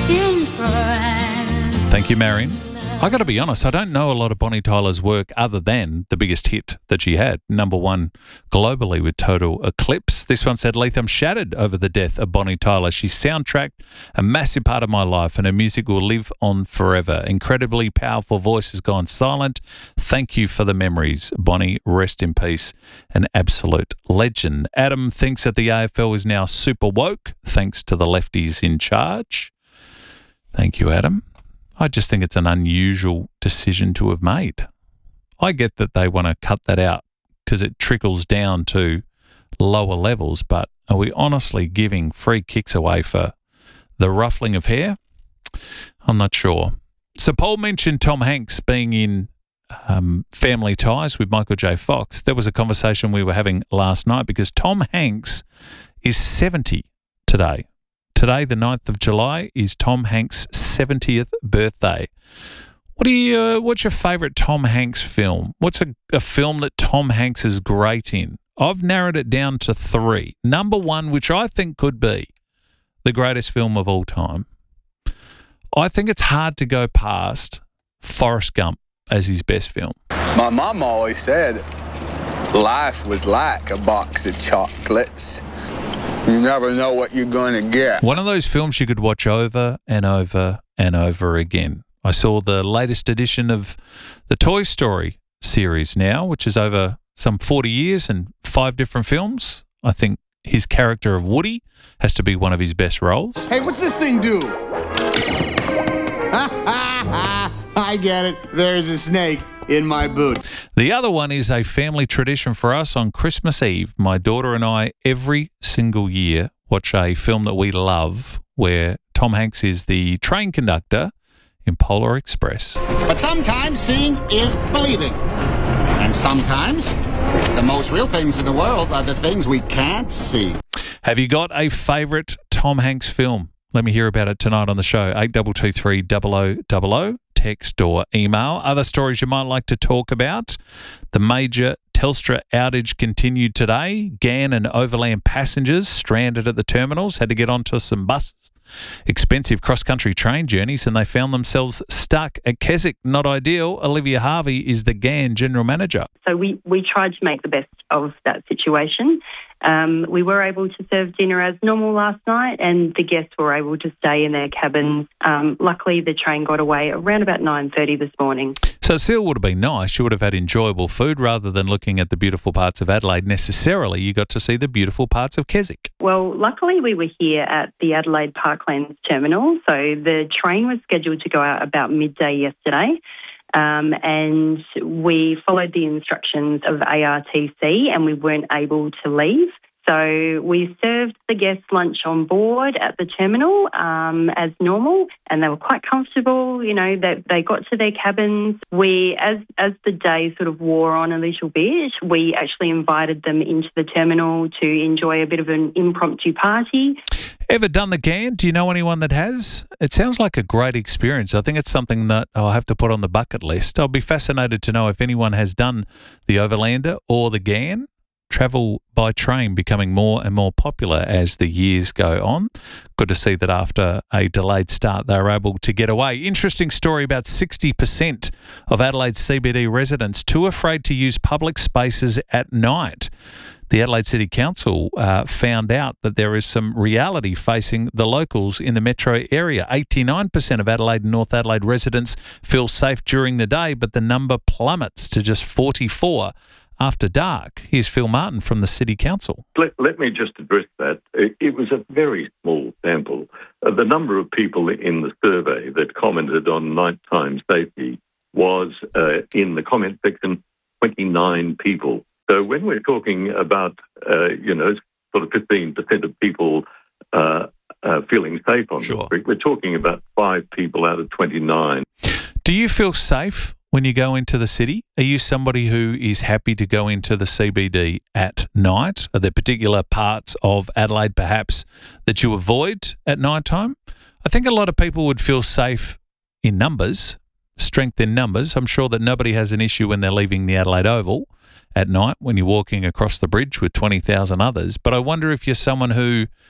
in France. Thank you, Marion. I got to be honest, I don't know a lot of Bonnie Tyler's work other than the biggest hit that she had, number one globally with Total Eclipse. This one said, Leith, I'm shattered over the death of Bonnie Tyler. She soundtracked a massive part of my life and her music will live on forever. Incredibly powerful voice has gone silent. Thank you for the memories. Bonnie, rest in peace. An absolute legend. Adam thinks that the AFL is now super woke thanks to the lefties in charge. Thank you, Adam. I just think it's an unusual decision to have made. I get that they want to cut that out because it trickles down to lower levels, but are we honestly giving free kicks away for the ruffling of hair? I'm not sure. So Paul mentioned Tom Hanks being in Family Ties with Michael J. Fox. There was a conversation we were having last night because Tom Hanks is 70 today. Today, the 9th of July, is Tom Hanks' 70th birthday. What's your favourite Tom Hanks film? What's a film that Tom Hanks is great in? I've narrowed it down to 3. Number 1, which I think could be the greatest film of all time. I think it's hard to go past Forrest Gump as his best film. My mom always said life was like a box of chocolates. You never know what you're going to get. One of those films you could watch over and over and over again. I saw the latest edition of the Toy Story series now, which is over some 40 years and 5 different films. I think his character of Woody has to be one of his best roles. Hey, what's this thing do? I get it. There's a snake in my boot. The other one is a family tradition for us on Christmas Eve. My daughter and I, every single year, watch a film that we love where Tom Hanks is the train conductor in Polar Express. But sometimes seeing is believing. And sometimes the most real things in the world are the things we can't see. Have you got a favourite Tom Hanks film? Let me hear about it tonight on the show. 8223 0000. Text or email. Other stories you might like to talk about. The major Telstra outage continued today. GAN and Overland passengers stranded at the terminals had to get onto some buses. Expensive cross-country train journeys and they found themselves stuck at Keswick. Not ideal. Olivia Harvey is the GAN General Manager. So we tried to make the best of that situation. We were able to serve dinner as normal last night and the guests were able to stay in their cabins. Luckily, the train got away around about 9:30 this morning. So it still would have been nice. You would have had enjoyable food rather than looking at the beautiful parts of Adelaide necessarily. You got to see the beautiful parts of Keswick. Well, luckily we were here at the Adelaide Parklands terminal. So the train was scheduled to go out about midday yesterday. And we followed the instructions of ARTC and we weren't able to leave. So we served the guests lunch on board at the terminal as normal, and they were quite comfortable. You know, they got to their cabins. We, as the day sort of wore on a little bit, we actually invited them into the terminal to enjoy a bit of an impromptu party. Ever done the GAN? Do you know anyone that has? It sounds like a great experience. I think it's something that I'll have to put on the bucket list. I'll be fascinated to know if anyone has done the Overlander or the GAN. Travel by train becoming more and more popular as the years go on. Good to see that after a delayed start, they were able to get away. Interesting story about 60% of Adelaide's CBD residents too afraid to use public spaces at night. The Adelaide City Council found out that there is some reality facing the locals in the metro area. 89% of Adelaide and North Adelaide residents feel safe during the day, but the number plummets to just 44 after dark. Here's Phil Martin from the City Council. Let me just address that. It was a very small sample. The number of people in the survey that commented on nighttime safety was, in the comment section, 29 people. So when we're talking about, sort of 15% of people feeling safe on the street, we're talking about 5 people out of 29. Do you feel safe when you go into the city? Are you somebody who is happy to go into the CBD at night? Are there particular parts of Adelaide perhaps that you avoid at night time? I think a lot of people would feel safe in numbers, strength in numbers. I'm sure that nobody has an issue when they're leaving the Adelaide Oval at night when you're walking across the bridge with 20,000 others. But I wonder if you're someone who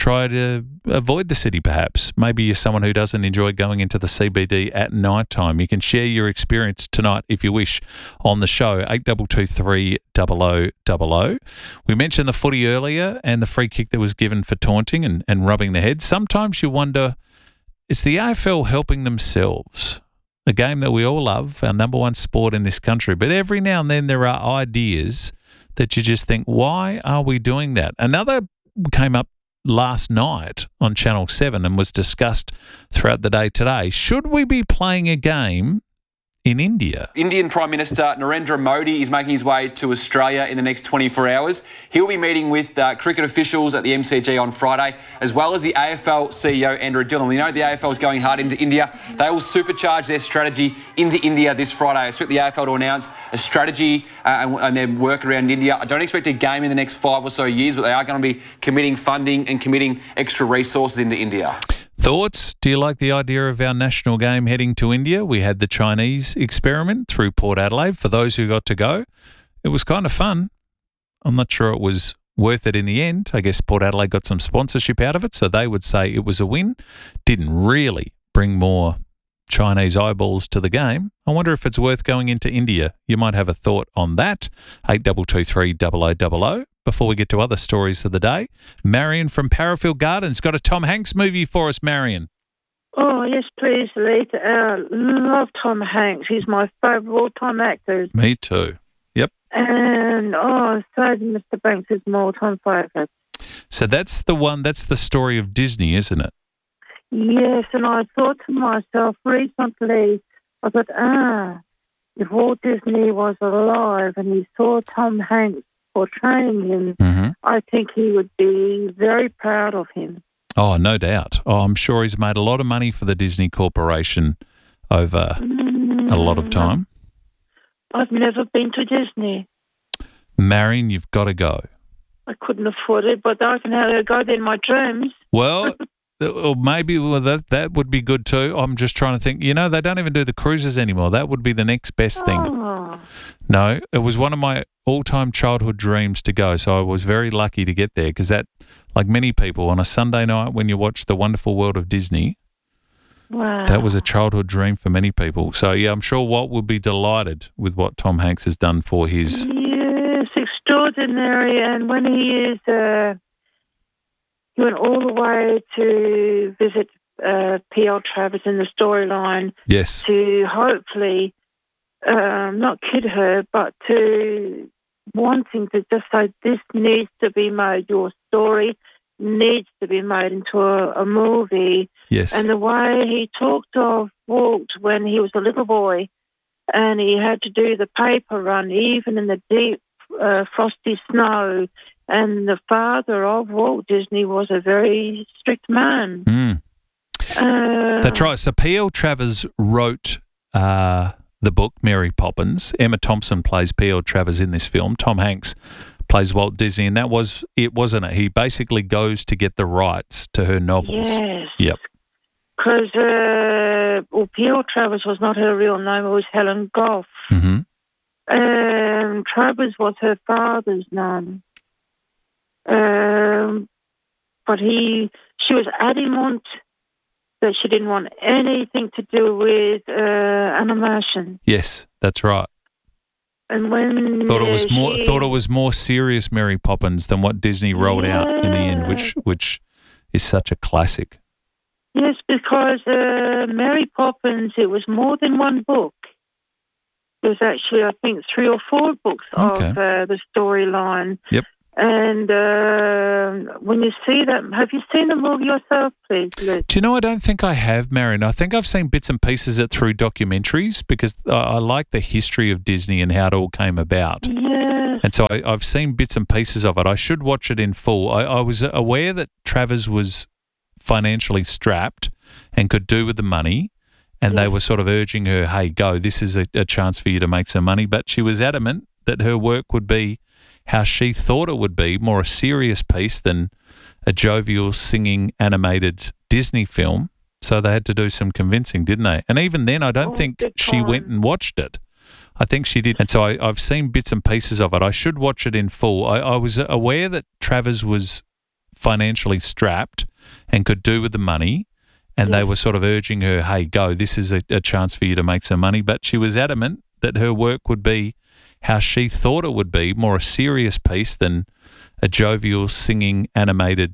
try to avoid the city perhaps. Maybe you're someone who doesn't enjoy going into the CBD at night time. You can share your experience tonight if you wish on the show, 8223 0000. We mentioned the footy earlier and the free kick that was given for taunting and rubbing the head. Sometimes you wonder, is the AFL helping themselves? A game that we all love, our number one sport in this country. But every now and then there are ideas that you just think, why are we doing that? Another came up last night on Channel 7 and was discussed throughout the day today. Should we be playing a game in India? Indian Prime Minister Narendra Modi is making his way to Australia in the next 24 hours. He'll be meeting with cricket officials at the MCG on Friday, as well as the AFL CEO Andrew Dillon. We know the AFL is going hard into India. They will supercharge their strategy into India this Friday. I expect the AFL to announce a strategy and their work around India. I don't expect a game in the next 5 or so years, but they are going to be committing funding and committing extra resources into India. Thoughts? Do you like the idea of our national game heading to India? We had the Chinese experiment through Port Adelaide. For those who got to go, it was kind of fun. I'm not sure it was worth it in the end. I guess Port Adelaide got some sponsorship out of it, so they would say it was a win. Didn't really bring more Chinese eyeballs to the game. I wonder if it's worth going into India. You might have a thought on that. 8223 0000. Before we get to other stories of the day, Marion from Parafield Gardens got a Tom Hanks movie for us, Marion. Oh, yes, please, Lee. Love Tom Hanks. He's my favourite of all-time actor. Me too. Yep. And, so Mr. Banks is my all-time favourite. So that's the one, that's the story of Disney, isn't it? Yes, and I thought to myself recently, I thought, if Walt Disney was alive and he saw Tom Hanks portraying him, I think he would be very proud of him. Oh, no doubt. Oh, I'm sure he's made a lot of money for the Disney Corporation over a lot of time. I've never been to Disney. Marion, you've got to go. I couldn't afford it, but I can go there in my dreams. Well, or maybe that would be good too. I'm just trying to think. You know, they don't even do the cruises anymore. That would be the next best thing. No, it was one of my all-time childhood dreams to go, so I was very lucky to get there because that, like many people, on a Sunday night when you watch The Wonderful World of Disney, that was a childhood dream for many people. So, yeah, I'm sure Walt will be delighted with what Tom Hanks has done for his... Yes, extraordinary. And when he went all the way to visit P.L. Travers in the storyline. Yes. To hopefully... not kid her, but to wanting to just say, this needs to be made, your story needs to be made into a movie. Yes. And the way he talked of Walt when he was a little boy and he had to do the paper run, even in the deep frosty snow, and the father of Walt Disney was a very strict man. That's right. So P.L. Travers wrote... the book, Mary Poppins. Emma Thompson plays P.L. Travers in this film. Tom Hanks plays Walt Disney, and that was it, wasn't it? He basically goes to get the rights to her novels. Yes. Yep. Because P.L. Travers was not her real name, it was Helen Goff. Travers was her father's name. But she was adamant that she didn't want anything to do with animation. Yes, that's right. And when thought it was more serious Mary Poppins than what Disney rolled out in the end, which is such a classic. Yes, because Mary Poppins, it was more than one book. It was actually, I think, 3 or 4 books of the storyline. Yep. And when you see that, have you seen the movie yourself, please, Luke? Do you know, I don't think I have, Marion. I think I've seen bits and pieces of it through documentaries because I like the history of Disney and how it all came about. Yes. And so I've seen bits and pieces of it. I should watch it in full. I was aware that Travers was financially strapped and could do with the money, and they were sort of urging her, hey, go, this is a chance for you to make some money. But she was adamant that her work would be how she thought it would be, more a serious piece than a jovial, singing, animated Disney film. So they had to do some convincing, didn't they? And even then, I don't think she went and watched it. I think she did. And so I've seen bits and pieces of it. I should watch it in full. I was aware that Travers was financially strapped and could do with the money, and they were sort of urging her, hey, go, this is a chance for you to make some money. But she was adamant that her work would be how she thought it would be, more a serious piece than a jovial, singing, animated